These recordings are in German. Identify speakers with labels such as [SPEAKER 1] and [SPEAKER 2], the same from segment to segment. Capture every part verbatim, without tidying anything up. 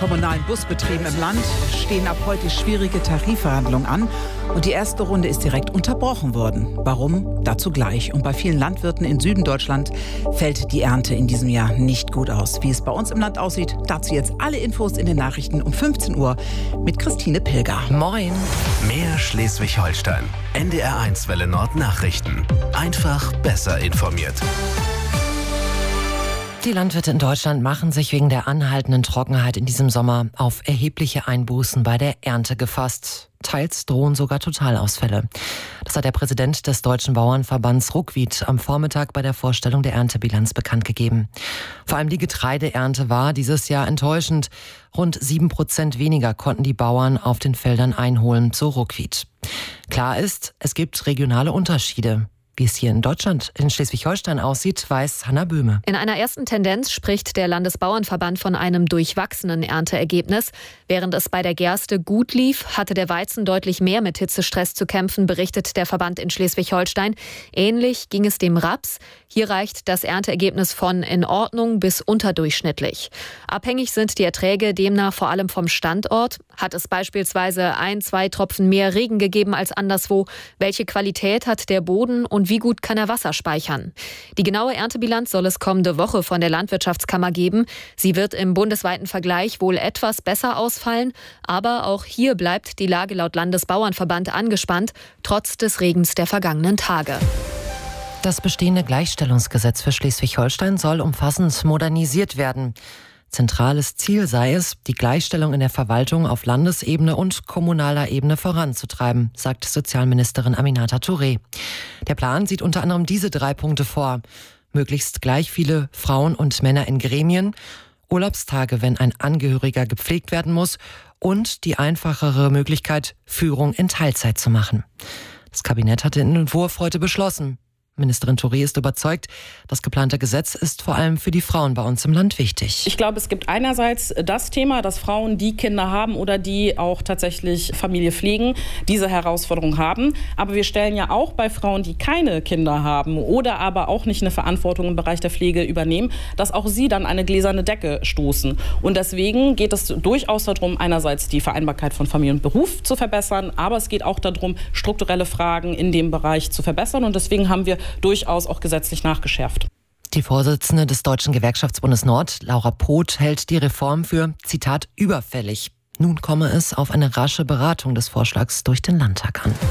[SPEAKER 1] kommunalen Busbetrieben im Land stehen ab heute schwierige Tarifverhandlungen an. Und die erste Runde ist direkt unterbrochen worden. Warum? Dazu gleich. Und bei vielen Landwirten in Süden Deutschland fällt die Ernte in diesem Jahr nicht gut aus. Wie es bei uns im Land aussieht, dazu jetzt alle Infos in den Nachrichten um fünfzehn Uhr mit Christine Pilger.
[SPEAKER 2] Moin. Mehr Schleswig-Holstein. N D R eins Welle Nord Nachrichten. Einfach besser informiert.
[SPEAKER 3] Die Landwirte in Deutschland machen sich wegen der anhaltenden Trockenheit in diesem Sommer auf erhebliche Einbußen bei der Ernte gefasst. Teils drohen sogar Totalausfälle. Das hat der Präsident des Deutschen Bauernverbands Ruckwied am Vormittag bei der Vorstellung der Erntebilanz bekannt gegeben. Vor allem die Getreideernte war dieses Jahr enttäuschend. Rund sieben Prozent weniger konnten die Bauern auf den Feldern einholen, so Ruckwied. Klar ist, es gibt regionale Unterschiede. Wie es hier in Deutschland, in Schleswig-Holstein aussieht, weiß Hanna Böhme.
[SPEAKER 4] In einer ersten Tendenz spricht der Landesbauernverband von einem durchwachsenen Ernteergebnis. Während es bei der Gerste gut lief, hatte der Weizen deutlich mehr mit Hitzestress zu kämpfen, berichtet der Verband in Schleswig-Holstein. Ähnlich ging es dem Raps. Hier reicht das Ernteergebnis von in Ordnung bis unterdurchschnittlich. Abhängig sind die Erträge demnach vor allem vom Standort. Hat es beispielsweise ein, zwei Tropfen mehr Regen gegeben als anderswo? Welche Qualität hat der Boden und wie gut kann er Wasser speichern? Die genaue Erntebilanz soll es kommende Woche von der Landwirtschaftskammer geben. Sie wird im bundesweiten Vergleich wohl etwas besser ausfallen, aber auch hier bleibt die Lage laut Landesbauernverband angespannt, trotz des Regens der vergangenen Tage.
[SPEAKER 3] Das bestehende Gleichstellungsgesetz für Schleswig-Holstein soll umfassend modernisiert werden. Zentrales Ziel sei es, die Gleichstellung in der Verwaltung auf Landesebene und kommunaler Ebene voranzutreiben, sagt Sozialministerin Aminata Touré. Der Plan sieht unter anderem diese drei Punkte vor. Möglichst gleich viele Frauen und Männer in Gremien, Urlaubstage, wenn ein Angehöriger gepflegt werden muss und die einfachere Möglichkeit, Führung in Teilzeit zu machen. Das Kabinett hatte den Entwurf heute beschlossen. Ministerin Touré ist überzeugt, das geplante Gesetz ist vor allem für die Frauen bei uns im Land wichtig.
[SPEAKER 5] Ich glaube, es gibt einerseits das Thema, dass Frauen, die Kinder haben oder die auch tatsächlich Familie pflegen, diese Herausforderung haben. Aber wir stellen ja auch bei Frauen, die keine Kinder haben oder aber auch nicht eine Verantwortung im Bereich der Pflege übernehmen, dass auch sie dann eine gläserne Decke stoßen. Und deswegen geht es durchaus darum, einerseits die Vereinbarkeit von Familie und Beruf zu verbessern, aber es geht auch darum, strukturelle Fragen in dem Bereich zu verbessern. Und deswegen haben wir durchaus auch gesetzlich nachgeschärft.
[SPEAKER 3] Die Vorsitzende des Deutschen Gewerkschaftsbundes Nord, Laura Poth, hält die Reform für, Zitat, überfällig. Nun komme es auf eine rasche Beratung des Vorschlags durch den Landtag an.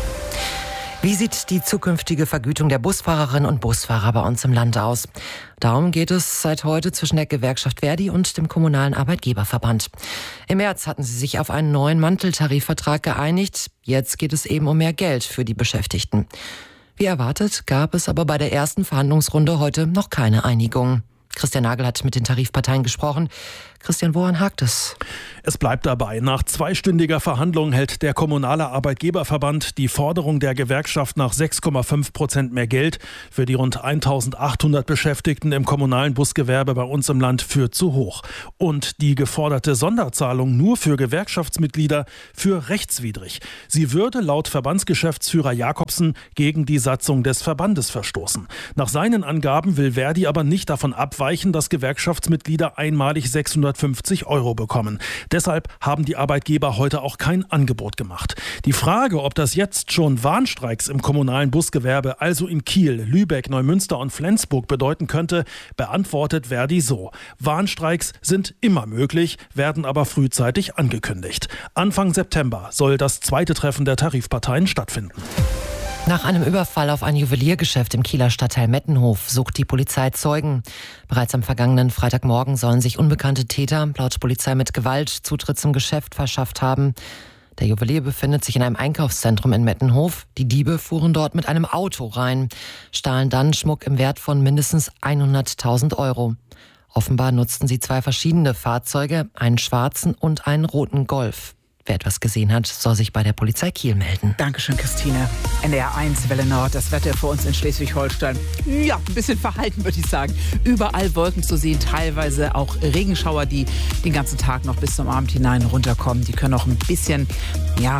[SPEAKER 3] Wie sieht die zukünftige Vergütung der Busfahrerinnen und Busfahrer bei uns im Land aus? Darum geht es seit heute zwischen der Gewerkschaft Verdi und dem Kommunalen Arbeitgeberverband. Im März hatten sie sich auf einen neuen Manteltarifvertrag geeinigt. Jetzt geht es eben um mehr Geld für die Beschäftigten. Wie erwartet, gab es aber bei der ersten Verhandlungsrunde heute noch keine Einigung. Christian Nagel hat mit den Tarifparteien gesprochen. Christian, woran hakt es?
[SPEAKER 6] Es bleibt dabei. Nach zweistündiger Verhandlung hält der Kommunale Arbeitgeberverband die Forderung der Gewerkschaft nach sechs Komma fünf Prozent mehr Geld für die rund eintausendachthundert Beschäftigten im kommunalen Busgewerbe bei uns im Land für zu hoch. Und die geforderte Sonderzahlung nur für Gewerkschaftsmitglieder für rechtswidrig. Sie würde laut Verbandsgeschäftsführer Jakobsen gegen die Satzung des Verbandes verstoßen. Nach seinen Angaben will Verdi aber nicht davon abweichen, dass Gewerkschaftsmitglieder einmalig sechshundertfünfzig Euro bekommen. Deshalb haben die Arbeitgeber heute auch kein Angebot gemacht. Die Frage, ob das jetzt schon Warnstreiks im kommunalen Busgewerbe, also in Kiel, Lübeck, Neumünster und Flensburg bedeuten könnte, beantwortet Verdi so. Warnstreiks sind immer möglich, werden aber frühzeitig angekündigt. Anfang September soll das zweite Treffen der Tarifparteien stattfinden.
[SPEAKER 3] Nach einem Überfall auf ein Juweliergeschäft im Kieler Stadtteil Mettenhof sucht die Polizei Zeugen. Bereits am vergangenen Freitagmorgen sollen sich unbekannte Täter laut Polizei mit Gewalt Zutritt zum Geschäft verschafft haben. Der Juwelier befindet sich in einem Einkaufszentrum in Mettenhof. Die Diebe fuhren dort mit einem Auto rein, stahlen dann Schmuck im Wert von mindestens hunderttausend Euro. Offenbar nutzten sie zwei verschiedene Fahrzeuge, einen schwarzen und einen roten Golf. Wer etwas gesehen hat, soll sich bei der Polizei Kiel melden.
[SPEAKER 1] Dankeschön, Christine. N D R eins Welle Nord, das Wetter für uns in Schleswig-Holstein. Ja, ein bisschen verhalten, würde ich sagen. Überall Wolken zu sehen, teilweise auch Regenschauer, die den ganzen Tag noch bis zum Abend hinein runterkommen. Die können auch ein bisschen, ja,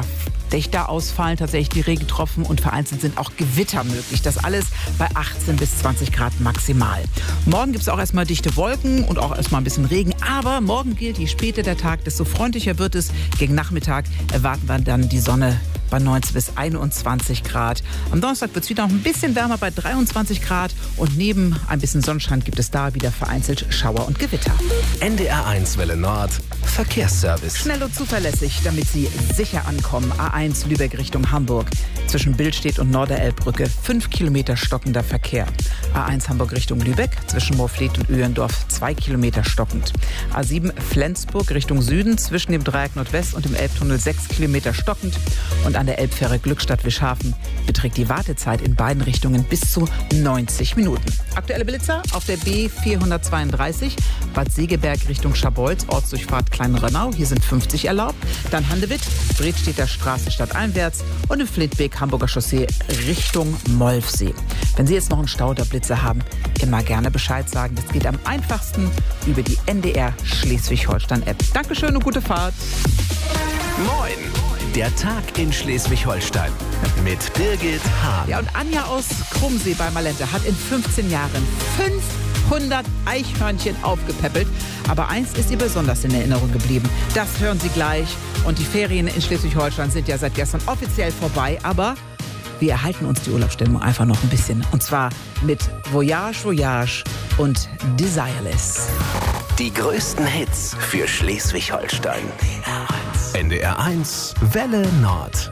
[SPEAKER 1] Dächer ausfallen, tatsächlich die Regentropfen und vereinzelt sind auch Gewitter möglich. Das alles bei achtzehn bis zwanzig Grad maximal. Morgen gibt es auch erstmal dichte Wolken und auch erstmal ein bisschen Regen. Aber morgen gilt, je später der Tag, desto freundlicher wird es. Gegen Nachmittag erwarten wir dann die Sonne bei neunzehn bis einundzwanzig Grad. Am Donnerstag wird es wieder noch ein bisschen wärmer bei dreiundzwanzig Grad. Und neben ein bisschen Sonnenschein gibt es da wieder vereinzelt Schauer und Gewitter.
[SPEAKER 2] N D R eins Welle Nord, Verkehrsservice.
[SPEAKER 1] Schnell und zuverlässig, damit Sie sicher ankommen. A eins Lübeck Richtung Hamburg. Zwischen Billstedt und Norderelbbrücke fünf Kilometer stockender Verkehr. A eins Hamburg Richtung Lübeck. Zwischen Moorfleet und Öhrendorf zwei Kilometer stockend. A sieben Flensburg Richtung Süden. Zwischen dem Dreieck Nordwest und dem Elbtunnel sechs Kilometer stockend. Und an der Elbfähre Glückstadt-Wischhafen beträgt die Wartezeit in beiden Richtungen bis zu neunzig Minuten. Aktuelle Blitzer auf der B vierhundertzweiunddreißig Bad Segeberg Richtung Scharbeutz, Ortsdurchfahrt Kleinrönnau. Hier sind fünfzig erlaubt. Dann Handewitt, Bredstedter Straße stadteinwärts und im Flintbeek Hamburger Chaussee Richtung Molfsee. Wenn Sie jetzt noch einen Stau oder Blitzer haben, immer gerne Bescheid sagen. Das geht am einfachsten über die N D R Schleswig-Holstein-App. Dankeschön und gute Fahrt.
[SPEAKER 2] Moin! Der Tag in Schleswig-Holstein mit Birgit Hahn.
[SPEAKER 1] Ja, und Anja aus Krummsee bei Malente hat in fünfzehn Jahren fünfhundert Eichhörnchen aufgepäppelt. Aber eins ist ihr besonders in Erinnerung geblieben. Das hören Sie gleich. Und die Ferien in Schleswig-Holstein sind ja seit gestern offiziell vorbei. Aber wir erhalten uns die Urlaubsstimmung einfach noch ein bisschen. Und zwar mit Voyage, Voyage und Desireless.
[SPEAKER 2] Die größten Hits für Schleswig-Holstein. N D R eins Welle Nord.